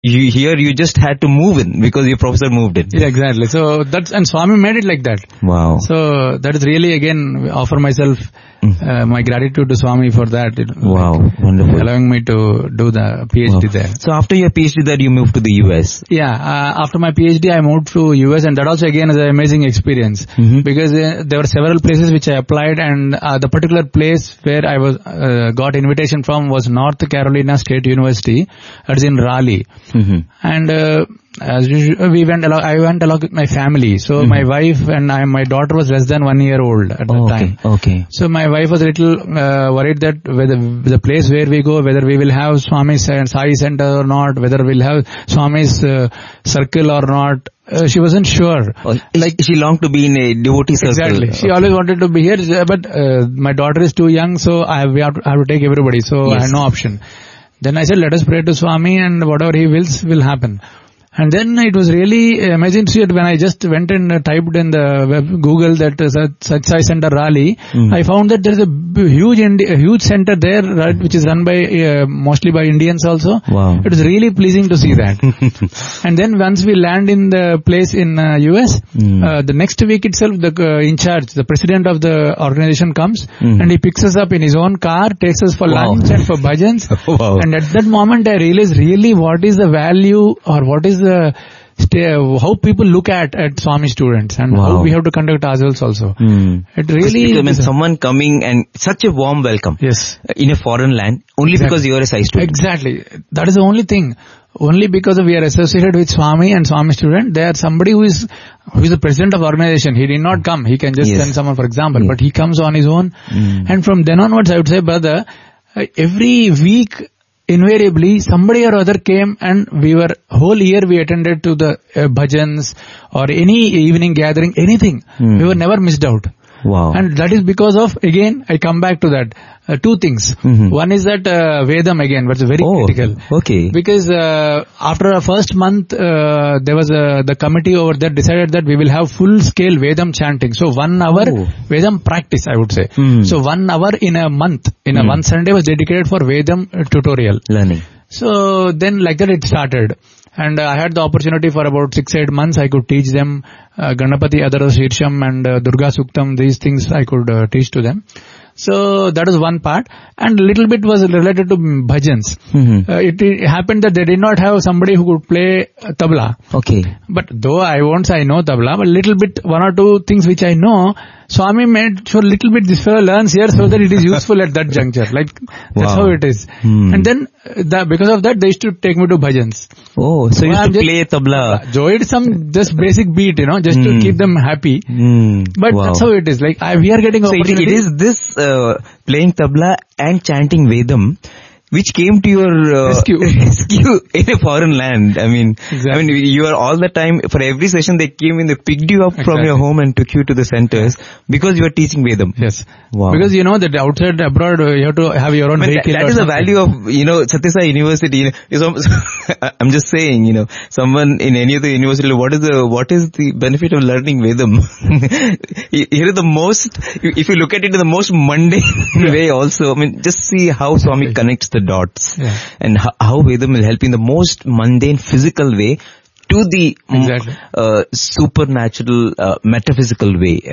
you just had to move in because your professor moved in. Yeah, exactly. So and Swami made it like that. Wow. So that is really, again, offer myself my gratitude to Swami for that. Wow, wonderful. Allowing me to do the PhD there. So after your PhD there, you moved to the US. Yeah, after my PhD I moved to US, and that also again is an amazing experience because there were several places which I applied, and the particular place where I was got invitation from was North Carolina State University. That is in Raleigh. And as usual, I went along with my family. So my wife and my daughter was less than 1 year old at that time. Okay. So my wife was a little worried that whether the place where we go, whether we will have Swami's Sai Center or not, whether we'll have Swami's circle or not. She wasn't sure. Like she longed to be in a devotee circle. Exactly. She always wanted to be here, but my daughter is too young, so I have to take everybody. So I had no option. Then I said, let us pray to Swami, and whatever he wills will happen. And then it was really amazing to see it when I just went and typed in the web Google that Sat Sai Center Raleigh. I found that there is a huge center there, right, which is run by mostly by Indians also. Wow. It was really pleasing to see that. And then once we land in the place in US, the next week itself, the in charge, the president of the organization comes and he picks us up in his own car, takes us for lunch and for bhajans. And at that moment I realized really what is the value, or what is how people look at Swami students, and how we have to conduct ourselves also. It really is someone coming and such a warm welcome. Yes. In a foreign land, only because you are a Sai student. Exactly. That is the only thing. Only because we are associated with Swami and Swami student, they are somebody who is the president of organization. He did not come. He can just send someone, for example, but he comes on his own. And from then onwards, I would say, brother, every week, invariably somebody or other came, and whole year we attended to the bhajans or any evening gathering, anything. We were never missed out. Wow. And that is because of, again, I come back to that, two things. One is that Vedam again, which is very critical. Okay. Because after our first month, there was the committee over there decided that we will have full-scale Vedam chanting. So 1 hour Vedam practice, I would say. So 1 hour in a month, one Sunday was dedicated for Vedam tutorial. Learning. So then like that it started. And I had the opportunity for about 6-8 months. I could teach them Ganapati Adara Shirsham and Durga Suktam. These things I could teach to them. So that is one part, and a little bit was related to bhajans. It happened that they did not have somebody who could play tabla. Okay. But though I won't say I know tabla, but little bit, 1 or 2 things which I know, Swami made sure little bit this fellow learns here so that it is useful at that juncture. Like, that's how it is. And then, because of that, they used to take me to bhajans. Oh, so you used to play tabla. Joined some just basic beat, just to keep them happy. But that's how it is. Like, we are getting opportunity. So it is this playing tabla and chanting Vedam which came to your rescue in a foreign land. I mean, you are all the time, for every session they came in, they picked you up from your home and took you to the centers because you are teaching Vedam. Yes. Wow. Because that outside, abroad, you have to have your own vehicle. That is the value of, Sathya Sai University. I'm just saying, someone in any other university, what is the benefit of learning Vedam? Here is the most, if you look at it in the most mundane way also, just see how Swami connects the dots and how Vedam will help in the most mundane physical way to the supernatural metaphysical way.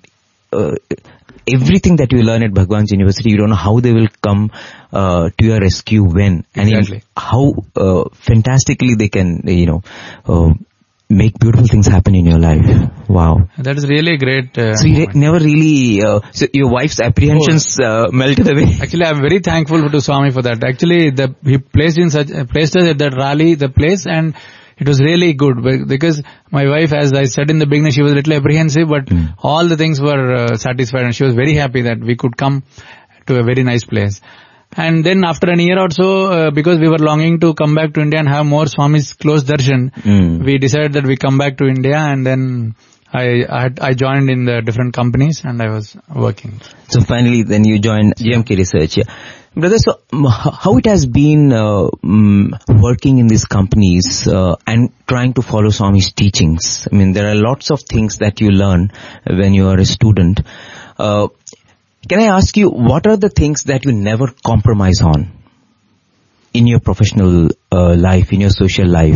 Everything that you learn at Bhagwan's University, you don't know how they will come to your rescue when. And how fantastically they can, make beautiful things happen in your life. Wow. That is really great. So you never really, so your wife's apprehensions melted away? Actually, I'm very thankful to Swami for that. Actually, he placed us at that Raleigh, the place, and it was really good because my wife, as I said in the beginning, she was a little apprehensive, but all the things were satisfied, and she was very happy that we could come to a very nice place. And then after a year or so, because we were longing to come back to India and have more Swami's close darshan, we decided that we come back to India, and then I joined in the different companies and I was working. So finally then you joined GMK Research. Brother, so how it has been working in these companies and trying to follow Swami's teachings? There are lots of things that you learn when you are a student. Can I ask you, what are the things that you never compromise on in your professional life, in your social life,